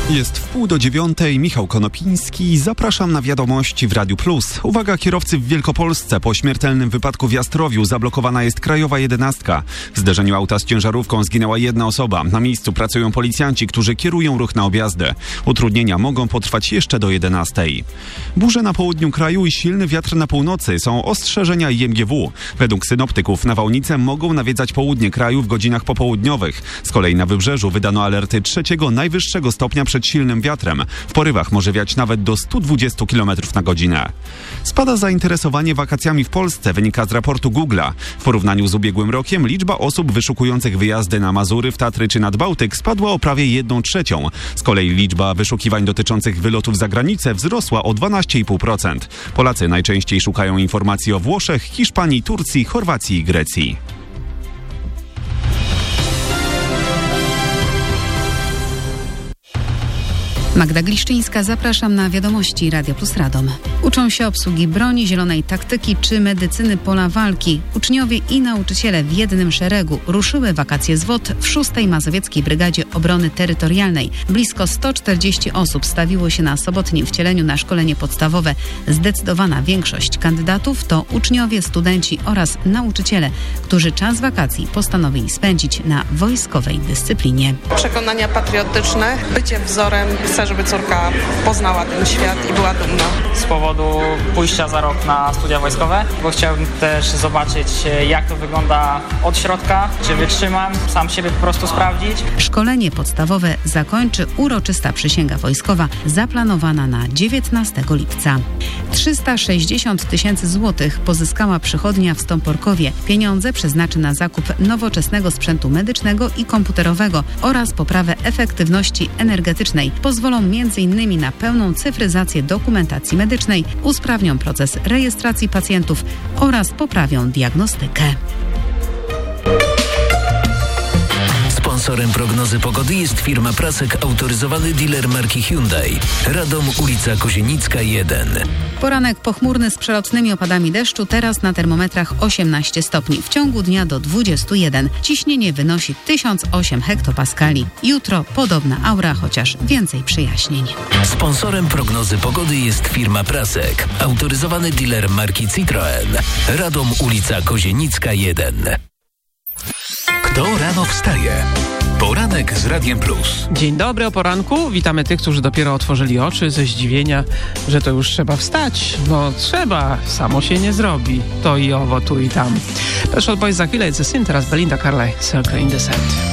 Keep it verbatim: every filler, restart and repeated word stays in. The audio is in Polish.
Jest w pół do dziewiątej, Michał Konopiński, zapraszam na wiadomości w Radiu Plus. Uwaga, kierowcy w Wielkopolsce. Po śmiertelnym wypadku w Jastrowiu zablokowana jest krajowa jedenastka. W zderzeniu auta z ciężarówką zginęła jedna osoba. Na miejscu pracują policjanci, którzy kierują ruch na objazdy. Utrudnienia mogą potrwać jeszcze do jedenastej. Burze na południu kraju i silny wiatr na północy są ostrzeżenia I M G W. Według synoptyków nawałnice mogą nawiedzać południe kraju w godzinach popołudniowych. Z kolei na wybrzeżu wydano alerty trzeciego najwyższego stopnia przed silnym wiatrem. W porywach może wiać nawet do stu dwudziestu kilometrów na godzinę. Spada zainteresowanie wakacjami w Polsce, wynika z raportu Google'a. W porównaniu z ubiegłym rokiem liczba osób wyszukujących wyjazdy na Mazury, w Tatry czy nad Bałtyk spadła o prawie jedną trzecią. Z kolei liczba wyszukiwań dotyczących wylotów za granicę wzrosła o dwanaście i pół procent. Polacy najczęściej szukają informacji o Włoszech, Hiszpanii, Turcji, Chorwacji i Grecji. Magda Gliszczyńska, zapraszam na wiadomości Radia Plus Radom. Uczą się obsługi broni, zielonej taktyki czy medycyny pola walki. Uczniowie i nauczyciele w jednym szeregu ruszyły wakacje z W O T w szóstej Mazowieckiej Brygadzie Obrony Terytorialnej. Blisko sto czterdzieści osób stawiło się na sobotnim wcieleniu na szkolenie podstawowe. Zdecydowana większość kandydatów to uczniowie, studenci oraz nauczyciele, którzy czas wakacji postanowili spędzić na wojskowej dyscyplinie. Przekonania patriotyczne, bycie wzorem, żeby córka poznała ten świat i była dumna. Z powodu pójścia za rok na studia wojskowe, bo chciałbym też zobaczyć, jak to wygląda od środka, czy wytrzymam, sam siebie po prostu sprawdzić. Szkolenie podstawowe zakończy uroczysta przysięga wojskowa zaplanowana na dziewiętnastego lipca. trzysta sześćdziesiąt tysięcy złotych pozyskała przychodnia w Stąporkowie. Pieniądze przeznaczy na zakup nowoczesnego sprzętu medycznego i komputerowego oraz poprawę efektywności energetycznej. Pozwolą między innymi na pełną cyfryzację dokumentacji medycznej, usprawnią proces rejestracji pacjentów oraz poprawią diagnostykę. Sponsorem prognozy pogody jest firma Prasek, autoryzowany dealer marki Hyundai. Radom, ulica Kozienicka jeden. Poranek pochmurny z przelotnymi opadami deszczu, teraz na termometrach osiemnaście stopni. W ciągu dnia do dwudziestu jeden. Ciśnienie wynosi tysiąc osiem hektopaskali. Jutro podobna aura, chociaż więcej przyjaśnień. Sponsorem prognozy pogody jest firma Prasek, autoryzowany dealer marki Citroen. Radom, ulica Kozienicka jeden. Kto rano wstaje? Poranek z Radiem Plus. Dzień dobry, o poranku. Witamy tych, którzy dopiero otworzyli oczy ze zdziwienia, że to już trzeba wstać. No trzeba, samo się nie zrobi. To i owo, tu i tam. Pet Shop Boys za chwilę, jest Syn, teraz Belinda Carlisle, Circle in the Sand.